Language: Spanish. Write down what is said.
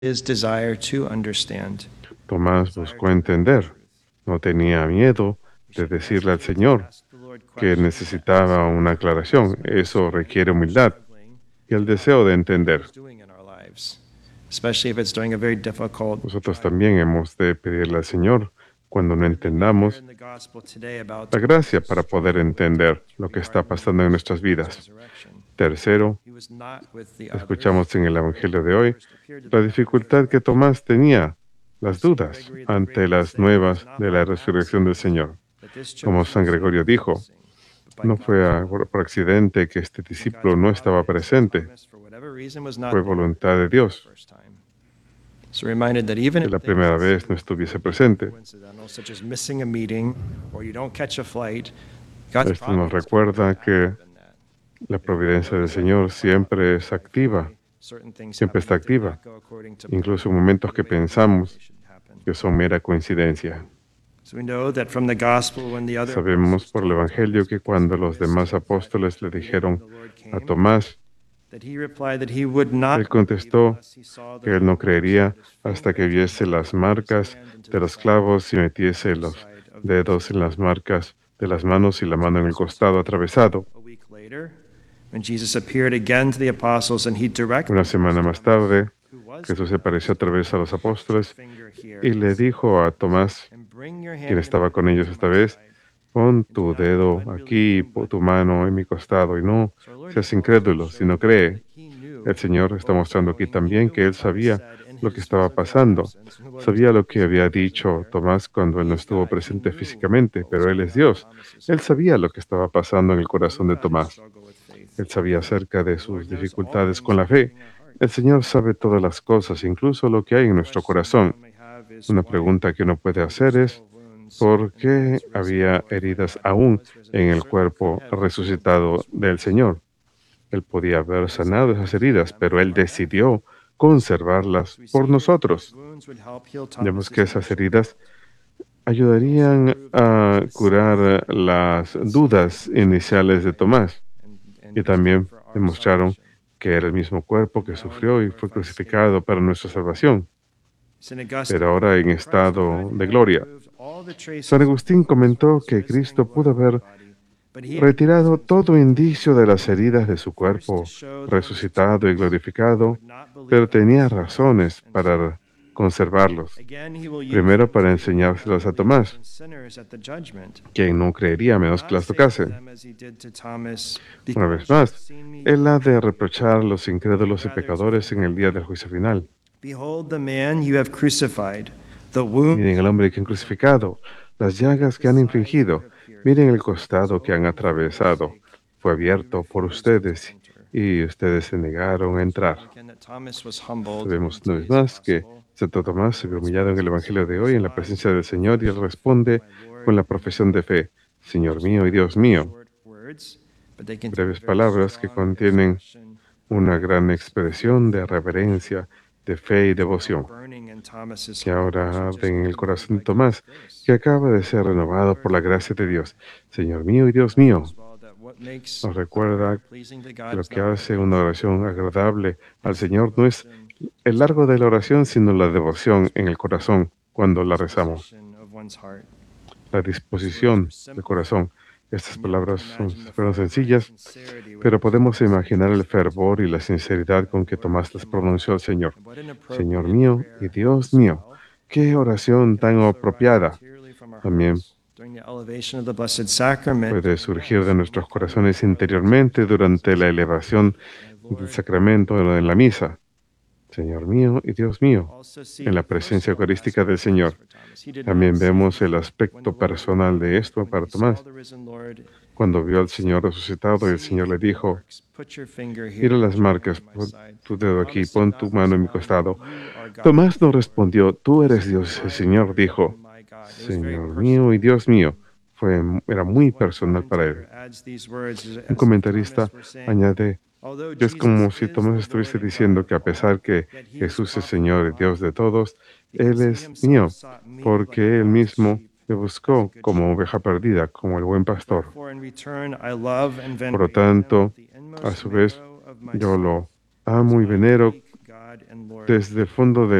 his desire to understand. Tomás buscó entender. No tenía miedo de decirle al Señor que necesitaba una aclaración. Eso requiere humildad y el deseo de entender. Nosotros también hemos de pedirle al Señor, cuando no entendamos, la gracia para poder entender lo que está pasando en nuestras vidas. Tercero, escuchamos en el Evangelio de hoy la dificultad que Tomás tenía, las dudas ante las nuevas de la resurrección del Señor. Como San Gregorio dijo, no fue por accidente que este discípulo no estaba presente, fue voluntad de Dios que la primera vez no estuviese presente. Esto nos recuerda que la providencia del Señor siempre es activa, siempre está activa, incluso en momentos que pensamos que son mera coincidencia. Sabemos por el Evangelio que cuando los demás apóstoles le dijeron a Tomás, él contestó que él no creería hasta que viese las marcas de los clavos y metiese los dedos en las marcas de las manos y la mano en el costado atravesado. Una semana más tarde, Jesús se apareció otra vez a los apóstoles y le dijo a Tomás, quien estaba con ellos esta vez, pon tu dedo aquí, tu mano en mi costado, y no seas incrédulo, sino cree. El Señor está mostrando aquí también que Él sabía lo que estaba pasando, sabía lo que había dicho Tomás cuando Él no estuvo presente físicamente, pero Él es Dios. Él sabía lo que estaba pasando en el corazón de Tomás. Él sabía acerca de sus dificultades con la fe. El Señor sabe todas las cosas, incluso lo que hay en nuestro corazón. Una pregunta que uno puede hacer es, ¿por qué había heridas aún en el cuerpo resucitado del Señor? Él podía haber sanado esas heridas, pero Él decidió conservarlas por nosotros. Vemos que esas heridas ayudarían a curar las dudas iniciales de Tomás y también demostraron que era el mismo cuerpo que sufrió y fue crucificado para nuestra salvación, pero ahora en estado de gloria. San Agustín comentó que Cristo pudo haber retirado todo indicio de las heridas de su cuerpo, resucitado y glorificado, pero tenía razones para conservarlos. Primero, para enseñárselos a Tomás, quien no creería a menos que las tocase. Una vez más, Él ha de reprochar a los incrédulos y pecadores en el día del juicio final. Miren al hombre que han crucificado, las llagas que han infligido. Miren el costado que han atravesado. Fue abierto por ustedes y ustedes se negaron a entrar. Sabemos una vez más que Santo Tomás se ve humillado en el Evangelio de hoy en la presencia del Señor y él responde con la profesión de fe, Señor mío y Dios mío. Breves palabras que contienen una gran expresión de reverencia, de fe y devoción, que ahora arden en el corazón de Tomás, que acaba de ser renovado por la gracia de Dios. Señor mío y Dios mío, nos recuerda que lo que hace una oración agradable al Señor no es el largo de la oración, sino la devoción en el corazón cuando la rezamos. La disposición del corazón. Estas palabras fueron sencillas, pero podemos imaginar el fervor y la sinceridad con que Tomás las pronunció al Señor. Señor mío y Dios mío, qué oración tan apropiada. También puede surgir de nuestros corazones interiormente durante la elevación del sacramento en la misa. Señor mío y Dios mío, en la presencia eucarística del Señor. También vemos el aspecto personal de esto para Tomás. Cuando vio al Señor resucitado, el Señor le dijo, mira las marcas, pon tu dedo aquí, pon tu mano en mi costado. Tomás no respondió, tú eres Dios. El Señor dijo, Señor mío y Dios mío. Era muy personal para él. Un comentarista añade, es como si Tomás estuviese diciendo que a pesar que Jesús es Señor y Dios de todos, Él es mío, porque Él mismo me buscó como oveja perdida, como el buen pastor. Por lo tanto, a su vez, yo lo amo y venero desde el fondo